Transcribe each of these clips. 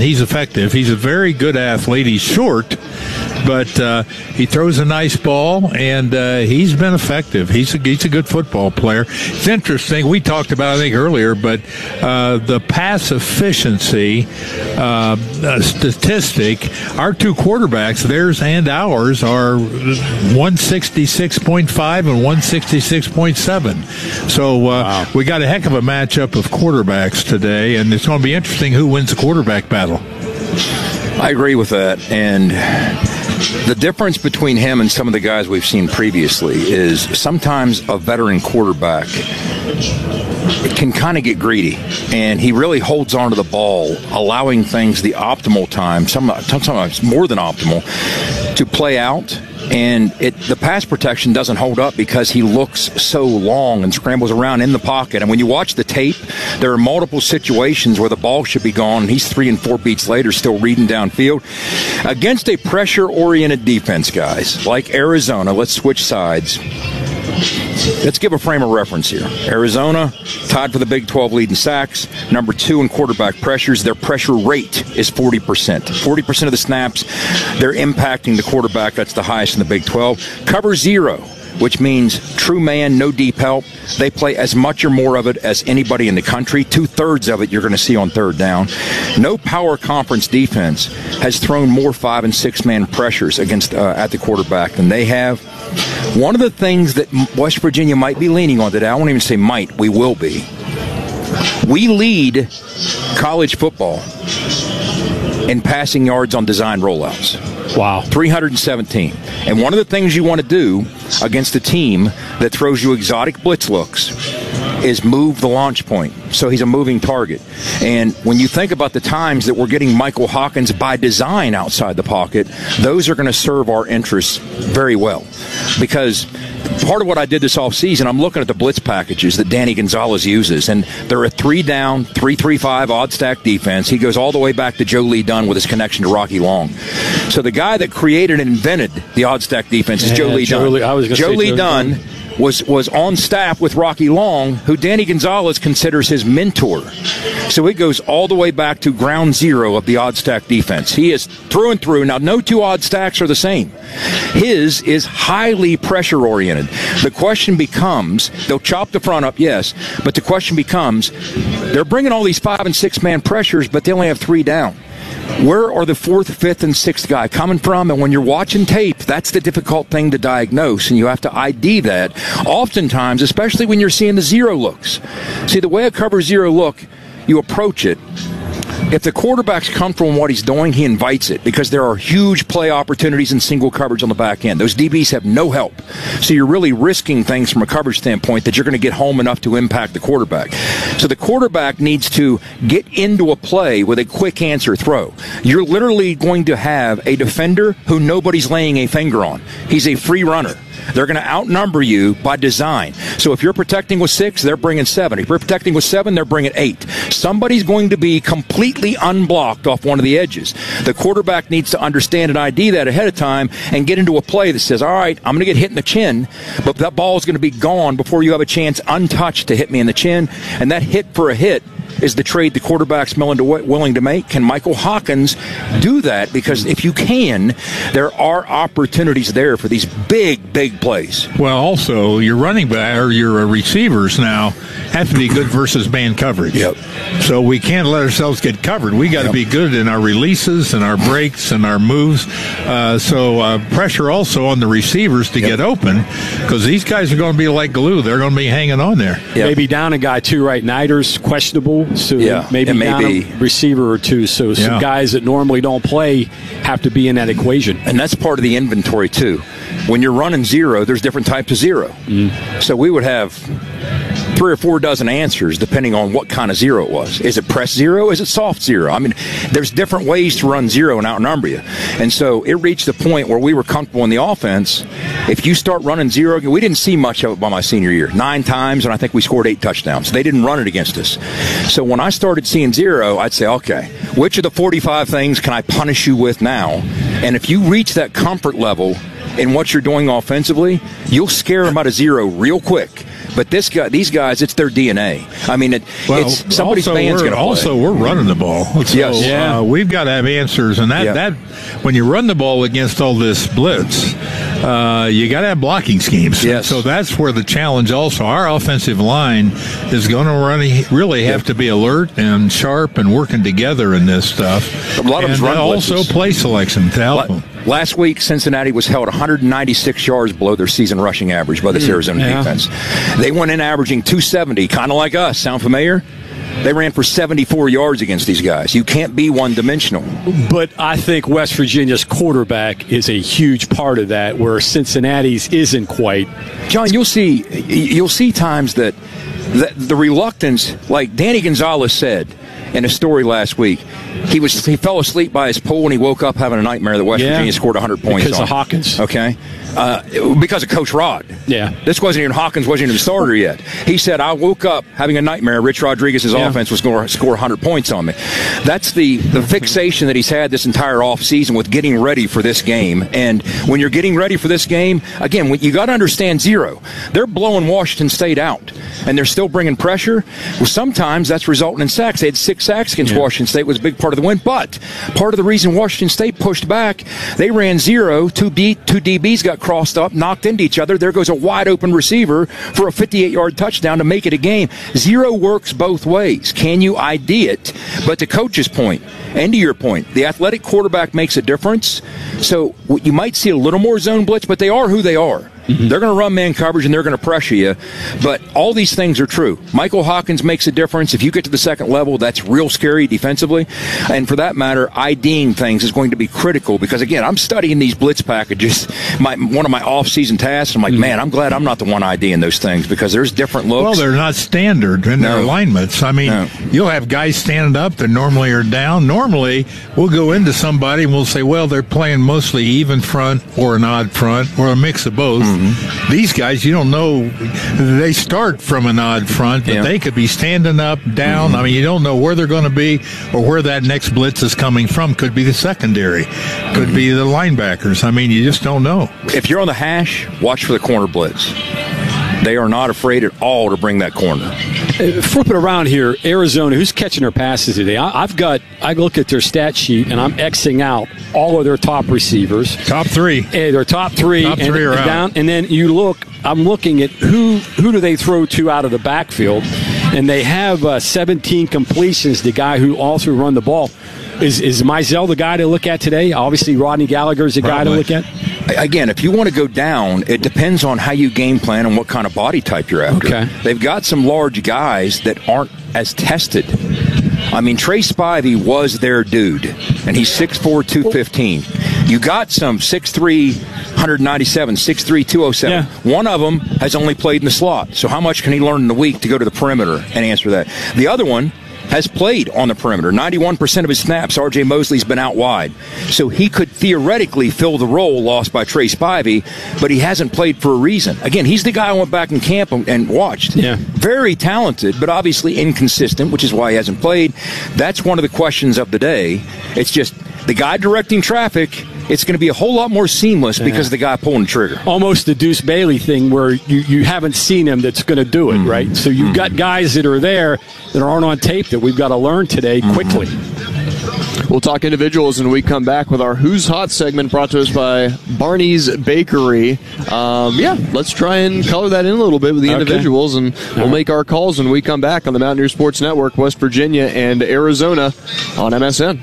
he's effective. He's a very good athlete. He's short, but he throws a nice ball, and he's been effective. He's a good football player. It's interesting. We talked about, I think, earlier, but the pass efficiency statistic, our two quarterbacks, theirs and ours, are 166.5 and 166.7. So wow. We got a heck of a matchup of quarterbacks today, and it's going to be interesting who wins the quarterback battle. I agree with that, and the difference between him and some of the guys we've seen previously is sometimes a veteran quarterback can kind of get greedy, and he really holds on to the ball, allowing things the optimal time, sometimes more than optimal, to play out. And the pass protection doesn't hold up because he looks so long and scrambles around in the pocket. And when you watch the tape, there are multiple situations where the ball should be gone, and he's 3 and 4 beats later still reading downfield. Against a pressure-oriented defense, guys, like Arizona, let's switch sides. Let's give a frame of reference here. Arizona, tied for the Big 12 lead in sacks, number 2 in quarterback pressures. Their pressure rate is 40%. 40% of the snaps, they're impacting the quarterback. That's the highest in the Big 12. Cover 0, which means true man, no deep help. They play as much or more of it as anybody in the country. 2/3 of it you're going to see on third down. No power conference defense has thrown more 5- and 6-man pressures against at the quarterback than they have. One of the things that West Virginia might be leaning on today, I won't even say might, we will be. We lead college football in passing yards on design rollouts. Wow. 317. And one of the things you want to do against a team that throws you exotic blitz looks is move the launch point. So he's a moving target. And when you think about the times that we're getting Michael Hawkins by design outside the pocket, those are going to serve our interests very well. Because part of what I did this offseason, I'm looking at the blitz packages that Danny Gonzalez uses, and they're a 3-down, 3-3-5 odd stack defense. He goes all the way back to Joe Lee Dunn with his connection to Rocky Long. So the guy that created and invented the odd stack defense is Joe Lee Dunn. Joe Lee Dunn was on staff with Rocky Long, who Danny Gonzalez considers his mentor. So it goes all the way back to ground zero of the odd stack defense. He is through and through. Now, no two odd stacks are the same. His is highly pressure-oriented. The question becomes, they'll chop the front up, yes, but the question becomes, they're bringing all these 5- and 6-man pressures, but they only have 3 down. Where are the 4th, 5th, and 6th guy coming from? And when you're watching tape, that's the difficult thing to diagnose, and you have to ID that. Oftentimes, especially when you're seeing the zero looks. See, the way a cover 0 look, you approach it. If the quarterback's comfortable in what he's doing, he invites it because there are huge play opportunities and single coverage on the back end. Those DBs have no help. So you're really risking things from a coverage standpoint that you're going to get home enough to impact the quarterback. So the quarterback needs to get into a play with a quick answer throw. You're literally going to have a defender who nobody's laying a finger on. He's a free runner. They're going to outnumber you by design. So if you're protecting with 6, they're bringing 7. If you're protecting with 7, they're bringing 8. Somebody's going to be completely unblocked off one of the edges. The quarterback needs to understand and ID that ahead of time and get into a play that says, all right, I'm going to get hit in the chin, but that ball is going to be gone before you have a chance untouched to hit me in the chin. And that hit for a hit is the trade the quarterback's willing to make. Can Michael Hawkins do that? Because if you can, there are opportunities there for these big, big plays. Well, also, your running back or your receivers now have to be good versus man coverage. Yep. So we can't let ourselves get covered. We got to be good in our releases and our breaks and our moves. So pressure also on the receivers to get open, because these guys are going to be like glue. They're going to be hanging on there. Yep. Maybe down a guy too, right? Nider's questionable. So maybe down a receiver or two. So some guys that normally don't play have to be in that equation. And that's part of the inventory too. When you're running 0, there's different types of 0. So we would have 3 or 4 dozen answers depending on what kind of 0 it was. Is it press 0? Is it soft 0? I mean, there's different ways to run 0 and outnumber you. And so it reached the point where we were comfortable in the offense. If you start running 0, we didn't see much of it by my senior year. 9 times, and I think we scored 8 touchdowns. They didn't run it against us. So when I started seeing 0, I'd say, okay, which of the 45 things can I punish you with now? And if you reach that comfort level in what you're doing offensively, you'll scare them out of 0 real quick. But these guys, it's their DNA. I mean, it's somebody's band's going to play. Also, we're running the ball. So, yes. We've got to have answers. And that when you run the ball against all this blitz, you got to have blocking schemes. Yes. So that's where the challenge also. Our offensive line is going to really have to be alert and sharp and working together in this stuff. A lot of run also blitzes. Play selection to help them. Last week, Cincinnati was held 196 yards below their season rushing average by this Arizona defense. They went in averaging 270, kind of like us. Sound familiar? They ran for 74 yards against these guys. You can't be one-dimensional. But I think West Virginia's quarterback is a huge part of that, where Cincinnati's isn't quite. John, you'll see times that the reluctance, like Danny Gonzalez said in a story last week, he fell asleep by his pool and he woke up having a nightmare that West Virginia scored 100 points because of Hawkins. Okay. Because of Coach Rod. Yeah. This wasn't even Hawkins, wasn't even the starter yet. He said, I woke up having a nightmare. Rich Rodriguez's offense was going to score 100 points on me. That's the fixation that he's had this entire offseason with getting ready for this game. And when you're getting ready for this game, again, you got to understand zero. They're blowing Washington State out, and they're still bringing pressure. Well, sometimes that's resulting in sacks. They had 6 sacks against Washington State, was a big part of the win. But part of the reason Washington State pushed back, they ran zero. Two DBs got crossed up, knocked into each other. There goes a wide open receiver for a 58-yard touchdown to make it a game. Zero works both ways. Can you ID it? But to Coach's point, and to your point, the athletic quarterback makes a difference. So you might see a little more zone blitz, but they are who they are. Mm-hmm. They're going to run man coverage and they're going to pressure you. But all these things are true. Michael Hawkins makes a difference. If you get to the second level, that's real scary defensively. And for that matter, IDing things is going to be critical because, again, I'm studying these blitz packages. One of my off-season tasks, I'm like, man, I'm glad I'm not the one IDing those things because there's different looks. Well, they're not standard in their alignments. I mean, you'll have guys standing up that normally are down. Normally, we'll go into somebody and we'll say, well, they're playing mostly even front or an odd front or a mix of both. Mm-hmm. These guys, you don't know. They start from an odd front, but they could be standing up, down. Mm-hmm. I mean, you don't know where they're going to be or where that next blitz is coming from. Could be the secondary. Could be the linebackers. I mean, you just don't know. If you're on the hash, watch for the corner blitz. They are not afraid at all to bring that corner. Flip it around here. Arizona, who's catching their passes today? I look at their stat sheet, and I'm Xing out all of their top receivers. Top three. Their top three. Top three are out. And then I'm looking at who do they throw to out of the backfield, and they have 17 completions, the guy who also run the ball. Is Mizell the guy to look at today? Obviously, Rodney Gallagher's the guy to look at. Again, if you want to go down, it depends on how you game plan and what kind of body type you're after. Okay. They've got some large guys that aren't as tested. I mean, Trey Spivey was their dude, and he's 6'4", 215. You got some 6'3", 197, 6'3", 207. Yeah. One of them has only played in the slot. So how much can he learn in a week to go to the perimeter and answer that? The other one has played on the perimeter. 91% of his snaps, R.J. Mosley's been out wide. So he could theoretically fill the role lost by Trey Spivey, but he hasn't played for a reason. Again, he's the guy I went back in camp and watched. Yeah. Very talented, but obviously inconsistent, which is why he hasn't played. That's one of the questions of the day. It's just the guy directing traffic. It's going to be a whole lot more seamless because of the guy pulling the trigger. Almost the Deuce Bailey thing where you haven't seen him that's going to do it, right? So you've got guys that are there that aren't on tape that we've got to learn today quickly. We'll talk individuals when we come back with our Who's Hot segment brought to us by Barney's Bakery. Let's try and color that in a little bit with the individuals, and we'll make our calls when we come back on the Mountaineer Sports Network, West Virginia and Arizona on MSN.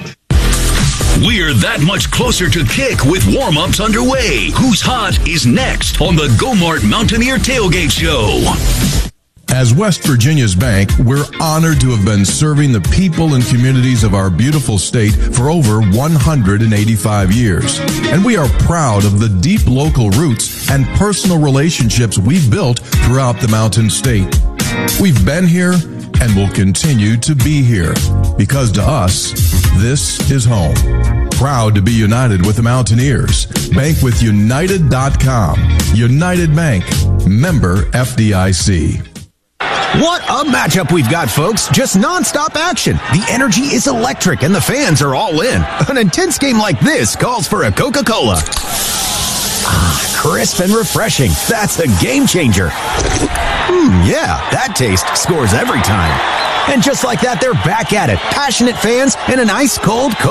We're that much closer to kick with warm-ups underway. Who's Hot is next on the Go-Mart Mountaineer Tailgate Show. As West Virginia's bank, we're honored to have been serving the people and communities of our beautiful state for over 185 years. And we are proud of the deep local roots and personal relationships we've built throughout the Mountain State. We've been here and will continue to be here because to us, this is home. Proud to be united with the Mountaineers. Bank with United.com. United Bank. Member FDIC. What a matchup we've got, folks. Just nonstop action. The energy is electric and the fans are all in. An intense game like this calls for a Coca-Cola. crisp and refreshing. That's a game changer. Yeah, that taste scores every time. And just like that, they're back at it. Passionate fans and an ice-cold Coke.